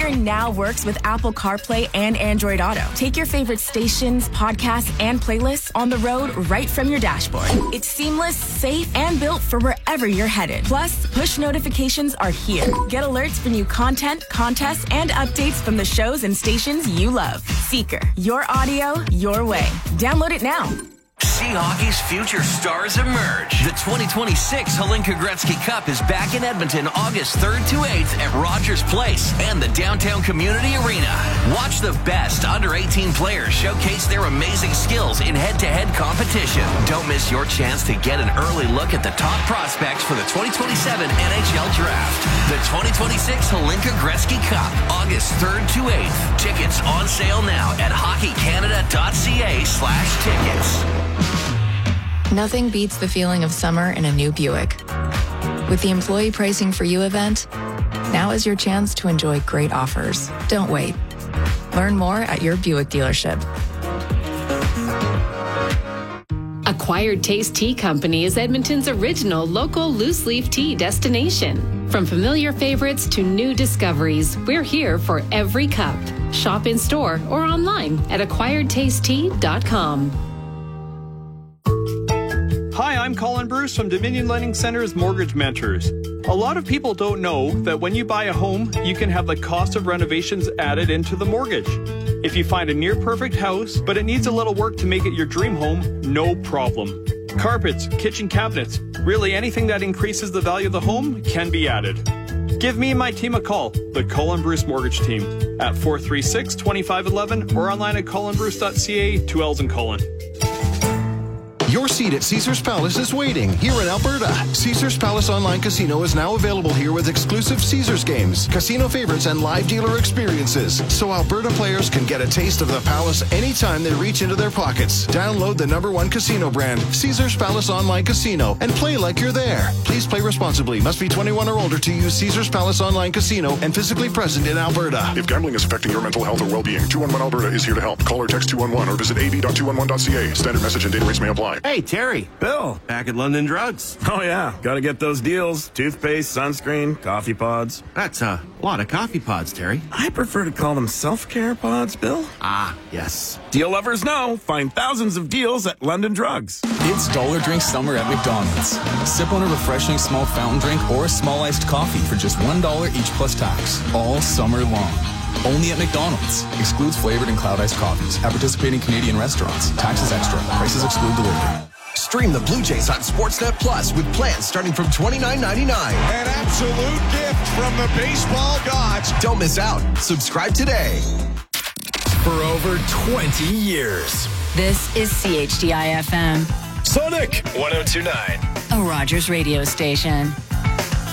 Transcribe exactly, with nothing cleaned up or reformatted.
Stitcher now works with Apple CarPlay and Android Auto. Take your favorite stations, podcasts, and playlists on the road right from your dashboard. It's seamless, safe, and built for wherever you're headed. Plus, push notifications are here. Get alerts for new content, contests, and updates from the shows and stations you love. Seeker, your audio, your way. Download it now. See hockey's future stars emerge. The twenty twenty-six Hlinka Gretzky Cup is back in Edmonton August third to eighth at Rogers Place and the Downtown Community Arena. Watch the best under eighteen players showcase their amazing skills in head-to-head competition. Don't miss your chance to get an early look at the top prospects for the twenty twenty-seven N H L Draft. The twenty twenty-six Hlinka Gretzky Cup, August third to eighth. Tickets on sale now at hockeycanada.ca slash tickets. Nothing beats the feeling of summer in a new Buick. With the Employee Pricing for You event, now is your chance to enjoy great offers. Don't wait. Learn more at your Buick dealership. Acquired Taste Tea Company is Edmonton's original local loose-leaf tea destination. From familiar favorites to new discoveries, we're here for every cup. Shop in store or online at acquired taste tea dot com. Hi, I'm Colin Bruce from Dominion Lending Center's Mortgage Mentors. A lot of people don't know that when you buy a home, you can have the cost of renovations added into the mortgage. If you find a near-perfect house, but it needs a little work to make it your dream home, no problem. Carpets, kitchen cabinets, really anything that increases the value of the home can be added. Give me and my team a call, the Colin Bruce Mortgage Team, at four three six, two five one one or online at colin bruce dot c a, two L's in Colin. Your seat at Caesars Palace is waiting here in Alberta. Caesars Palace Online Casino is now available here with exclusive Caesars games, casino favorites, and live dealer experiences. So Alberta players can get a taste of the Palace anytime they reach into their pockets. Download the number one casino brand, Caesars Palace Online Casino, and play like you're there. Please play responsibly. Must be twenty-one or older to use Caesars Palace Online Casino and physically present in Alberta. If gambling is affecting your mental health or well-being, two one one Alberta is here to help. Call or text two one one or visit a b dot two one one dot c a. Standard message and data rates may apply. Hey, Terry. Bill. Back at London Drugs. Oh, yeah. Gotta get those deals. Toothpaste, sunscreen, coffee pods. That's a lot of coffee pods, Terry. I prefer to call them self-care pods, Bill. Ah, yes. Deal lovers know. Find thousands of deals at London Drugs. It's Dollar Drink Summer at McDonald's. Sip on a refreshing small fountain drink or a small iced coffee for just one dollar each plus tax. All summer long. Only at McDonald's. Excludes flavored and cloud iced coffees. At participating Canadian restaurants. Taxes extra. Prices exclude delivery. Stream the Blue Jays on Sportsnet Plus with plans starting from twenty-nine ninety-nine. An absolute gift from the baseball gods. Don't miss out. Subscribe today. For over twenty years. This is C H D I F M. Sonic one oh two point nine. A Rogers radio station.